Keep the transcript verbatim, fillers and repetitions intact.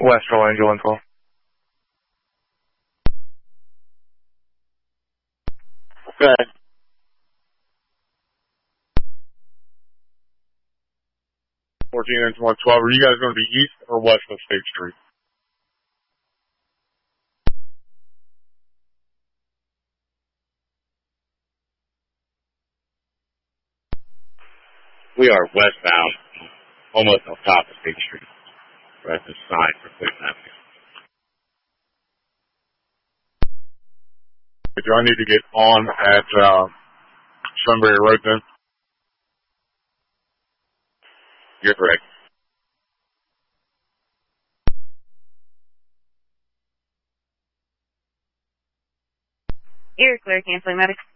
Western Angel info. Okay. fourteen and one twelve. Are you guys going to be east or west of State Street? We are westbound, almost on top of State Street. We're at the sign for Clinton Avenue. Do I need to get on at uh, Sunbury Road then? You're correct. You're clear, canceling medics.